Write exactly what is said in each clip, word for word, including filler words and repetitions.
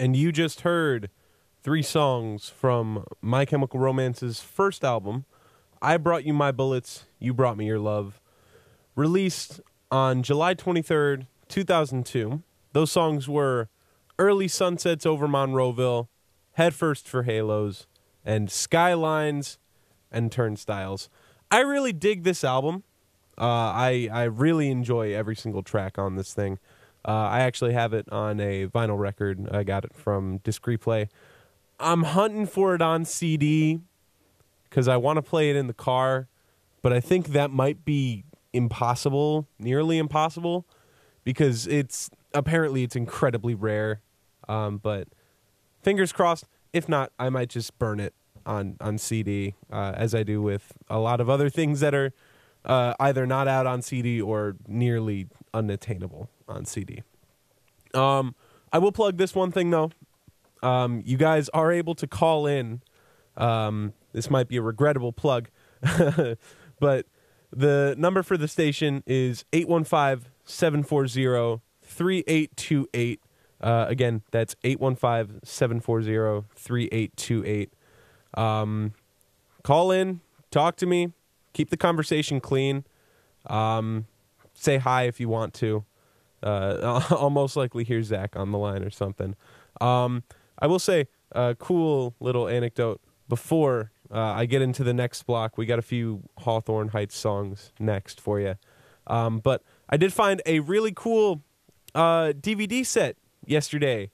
and you just heard three songs from My Chemical Romance's first album, I Brought You My Bullets, You Brought Me Your Love, released on July twenty-third, two thousand two. Those songs were Early Sunsets Over Monroeville, Headfirst for Halos, and Skylines and Turnstiles. I really dig this album. Uh, I I really enjoy every single track on this thing. Uh, I actually have it on a vinyl record. I got it from Disc Replay. I'm hunting for it on C D because I want to play it in the car, but I think that might be impossible, nearly impossible, because it's apparently it's incredibly rare. Um, but fingers crossed. If not, I might just burn it on on C D, uh, as I do with a lot of other things that are uh, either not out on C D or nearly unattainable on C D. Um, I will plug this one thing though. Um, you guys are able to call in. Um, this might be a regrettable plug, but the number for the station is eight one five, seven four zero, three eight two eight. Uh, again, that's eight one five, seven four zero, three eight two eight. Um, call in, talk to me, keep the conversation clean. Um, say hi if you want to. Uh, I'll most likely hear Zach on the line or something. Um, I will say a cool little anecdote before uh, I get into the next block. We got a few Hawthorne Heights songs next for you. Um, but I did find a really cool uh, D V D set yesterday.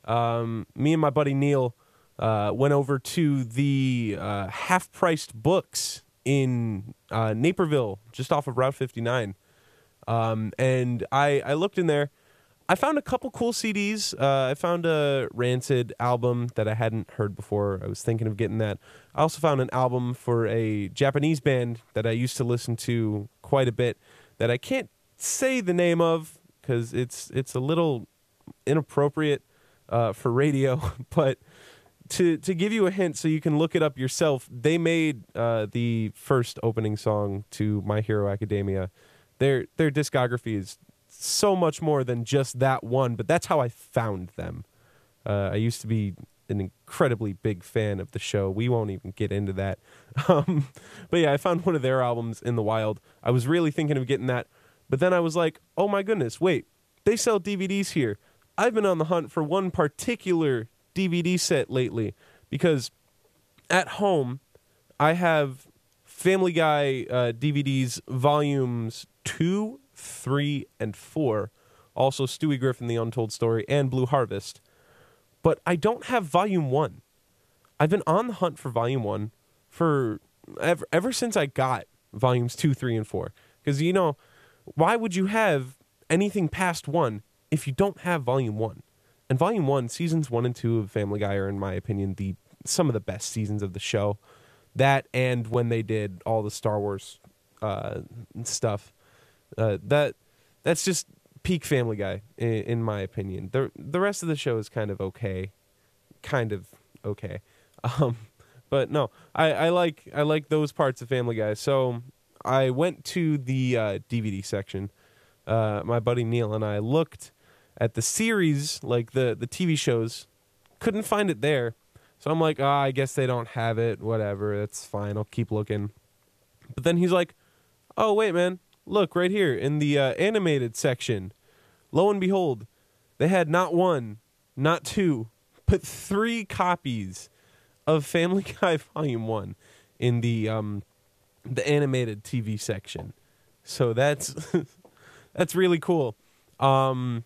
Um, me and my buddy Neil uh, went over to the uh, half-priced books in uh, Naperville, just off of Route fifty-nine. Um, and I, I looked in there. I found a couple cool C Ds. Uh, I found a Rancid album that I hadn't heard before. I was thinking of getting that. I also found an album for a Japanese band that I used to listen to quite a bit that I can't say the name of because it's it's a little inappropriate uh, for radio. But to to give you a hint so you can look it up yourself, they made uh, the first opening song to My Hero Academia. Their their discography is so much more than just that one, but that's how I found them. Uh, I used to be an incredibly big fan of the show. We won't even get into that. Um, but yeah, I found one of their albums in the wild. I was really thinking of getting that, but then I was like, oh my goodness, wait, they sell D V Ds here. I've been on the hunt for one particular D V D set lately because at home I have Family Guy uh, D V Ds volumes two, three, and four. Also Stewie Griffin, The Untold Story, and Blue Harvest. But I don't have volume one. I've been on the hunt for volume one for ever, ever since I got volumes two, three, and four. Because, you know, why would you have anything past one if you don't have volume one? And volume one, seasons one and two of Family Guy are, in my opinion, the some of the best seasons of the show. That and when they did all the Star Wars uh, stuff. Uh, that that's just peak Family Guy in, in my opinion. The the rest of the show is kind of okay, kind of okay, um, but no, I, I like I like those parts of Family Guy. So I went to the uh, D V D section. Uh, my buddy Neil and I looked at the series, like the the T V shows, couldn't find it there. So I'm like, oh, I guess they don't have it. Whatever, that's fine. I'll keep looking. But then he's like, oh wait, man. Look, right here in the uh, animated section, lo and behold, they had not one, not two, but three copies of Family Guy Volume one in the um, the animated T V section. So that's that's really cool. Um,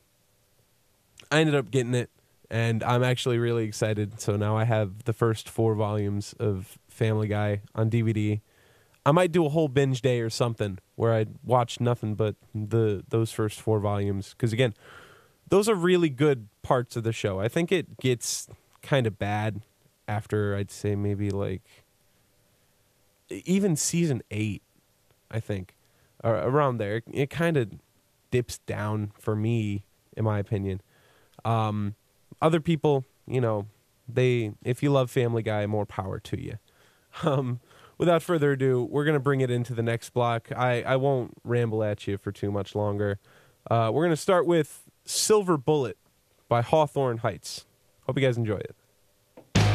I ended up getting it, and I'm actually really excited. So now I have the first four volumes of Family Guy on D V D. I might do a whole binge day or something where I watch nothing but the those first four volumes. Because, again, those are really good parts of the show. I think it gets kind of bad after, I'd say, maybe like even season eight, I think, or around there. It kind of dips down for me, in my opinion. Um, other people, you know, they if you love Family Guy, more power to you. Um Without further ado, we're going to bring it into the next block. I, I won't ramble at you for too much longer. Uh, we're going to start with Silver Bullet by Hawthorne Heights Hope you guys enjoy it.